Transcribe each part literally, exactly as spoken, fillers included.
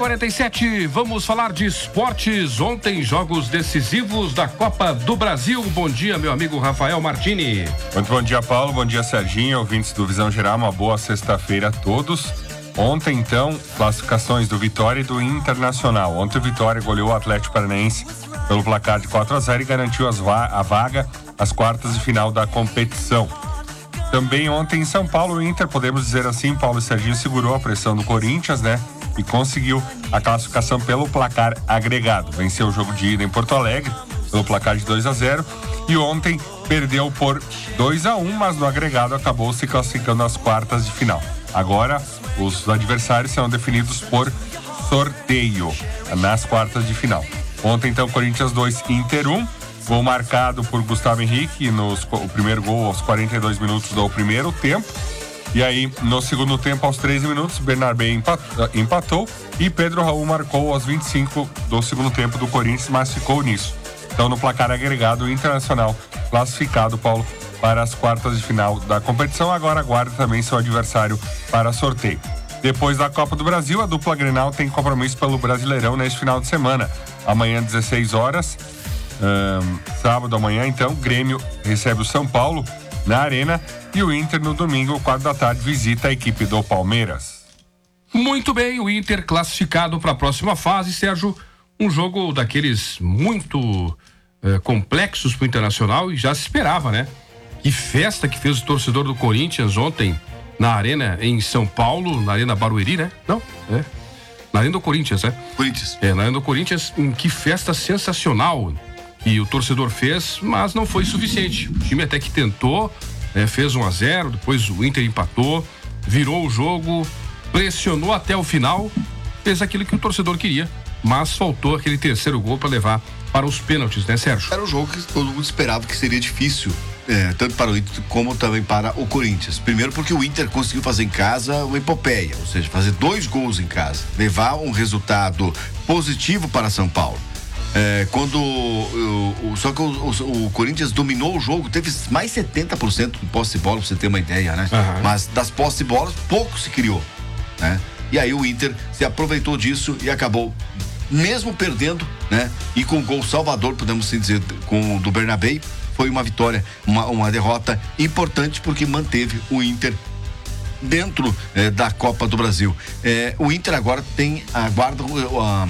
quarenta e sete, vamos falar de esportes. Ontem, jogos decisivos da Copa do Brasil. Bom dia, meu amigo Rafael Martini. Muito bom dia, Paulo. Bom dia, Serginho. Ouvintes do Visão Geral, uma boa sexta-feira a todos. Ontem, então, classificações do Vitória e do Internacional. Ontem, o Vitória goleou o Atlético Paranaense pelo placar de quatro a zero e garantiu as va- a vaga às quartas de final da competição. Também ontem em São Paulo, o Inter, podemos dizer assim, Paulo e Serginho segurou a pressão do Corinthians, né? E conseguiu a classificação pelo placar agregado. Venceu o jogo de ida em Porto Alegre pelo placar de dois a zero e ontem perdeu por dois a um, mas no agregado acabou se classificando às quartas de final. Agora, os adversários serão definidos por sorteio nas quartas de final. Ontem, então, Corinthians dois, Inter um. Gol marcado por Gustavo Henrique, nos, o primeiro gol aos quarenta e dois minutos do primeiro tempo. E aí, no segundo tempo, aos treze minutos, Bernabé empatou, empatou e Pedro Raul marcou aos vinte e cinco do segundo tempo do Corinthians, mas ficou nisso. Então, no placar agregado, o Internacional classificado, Paulo, para as quartas de final da competição. Agora aguarda também seu adversário para sorteio. Depois da Copa do Brasil, a dupla Grenal tem compromisso pelo Brasileirão neste final de semana. Amanhã, dezesseis horas, um, sábado amanhã, então, Grêmio recebe o São Paulo na Arena e o Inter no domingo, quatro da tarde, visita a equipe do Palmeiras. Muito bem, o Inter classificado para a próxima fase, Sérgio. Um jogo daqueles muito eh, complexos para o Internacional e já se esperava, né? Que festa que fez o torcedor do Corinthians ontem na Arena em São Paulo, na Arena Barueri, né? Não, é. Na Arena do Corinthians, né? Corinthians. É, na Arena do Corinthians, que festa sensacional que o torcedor fez, mas não foi suficiente. O time até que tentou, né, fez um a zero, depois o Inter empatou, virou o jogo, pressionou até o final, fez aquilo que o torcedor queria, mas faltou aquele terceiro gol para levar para os pênaltis, né, Sérgio? Era um jogo que todo mundo esperava que seria difícil, é, tanto para o Inter como também para o Corinthians. Primeiro porque o Inter conseguiu fazer em casa uma epopeia, ou seja, fazer dois gols em casa, levar um resultado positivo para São Paulo. É, quando o, o, só que o, o, o Corinthians dominou o jogo, teve mais setenta por cento de posse de bola, pra você ter uma ideia, né? Uhum. Mas das posse de bolas, pouco se criou, né? E aí o Inter se aproveitou disso e acabou, mesmo perdendo, né? E com o gol salvador, podemos assim dizer, com o do Bernabé, foi uma vitória, uma, uma derrota importante porque manteve o Inter dentro eh, da Copa do Brasil. Eh, o Inter agora tem, aguarda a,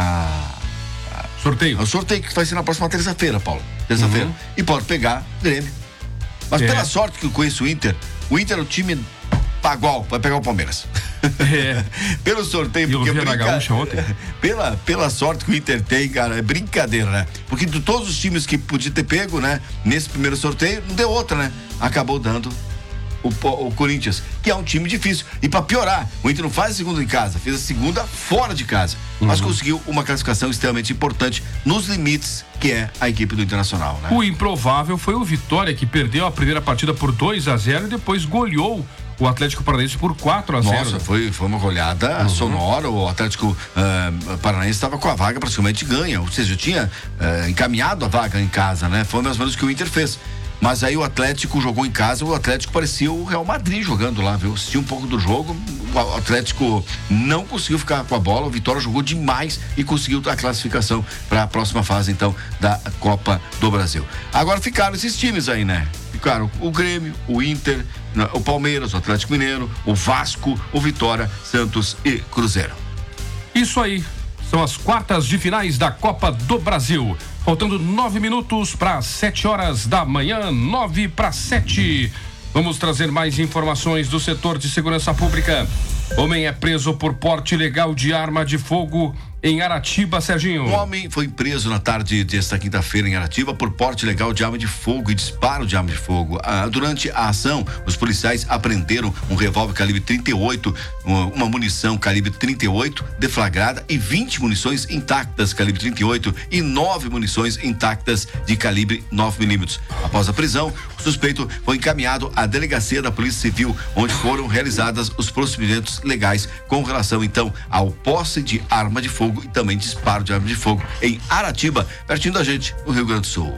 a Sorteio. O sorteio que vai ser na próxima terça-feira, Paulo. Terça-feira. Uhum. E pode pegar Grêmio. Mas é. Pela sorte que eu conheço o Inter, o Inter é o time pagual, vai pegar o Palmeiras. É. Pelo sorteio, porque brinca... Gaúcha ontem. Pela, pela sorte que o Inter tem, cara, é brincadeira, né? Porque de todos os times que podia ter pego, né? Nesse primeiro sorteio, não deu outra, né? Acabou dando O, o Corinthians, que é um time difícil. E pra piorar, o Inter não faz a segunda em casa, fez a segunda fora de casa. Uhum. Mas conseguiu uma classificação extremamente importante nos limites que é a equipe do Internacional, né? O improvável foi o Vitória, que perdeu a primeira partida por dois a zero e depois goleou o Atlético Paranaense por quatro a zero. Nossa, foi, foi uma goleada uhum. sonora. O Atlético uh, Paranaense estava com a vaga praticamente ganha, ou seja, tinha uh, encaminhado a vaga em casa, né? Foi mais ou menos o que o Inter fez. Mas aí o Atlético jogou em casa, o Atlético parecia o Real Madrid jogando lá, viu? Assisti um pouco do jogo, o Atlético não conseguiu ficar com a bola, o Vitória jogou demais e conseguiu a classificação para a próxima fase, então, da Copa do Brasil. Agora ficaram esses times aí, né? Ficaram o Grêmio, o Inter, o Palmeiras, o Atlético Mineiro, o Vasco, o Vitória, Santos e Cruzeiro. Isso aí. São as quartas de finais da Copa do Brasil. Faltando nove minutos para sete horas da manhã, nove para sete. Vamos trazer mais informações do setor de segurança pública. Homem é preso por porte ilegal de arma de fogo em Aratiba, Serginho. Um homem foi preso na tarde desta quinta-feira em Aratiba por porte ilegal de arma de fogo e disparo de arma de fogo. Ah, durante a ação, os policiais apreenderam um revólver calibre trinta e oito, uma, uma munição calibre trinta e oito deflagrada e vinte munições intactas calibre trinta e oito e nove munições intactas de calibre nove milímetros. Após a prisão, o suspeito foi encaminhado à delegacia da Polícia Civil, onde foram realizadas os procedimentos legais com relação então ao posse de arma de fogo e também disparo de arma de fogo em Aratiba, pertinho da gente, no Rio Grande do Sul.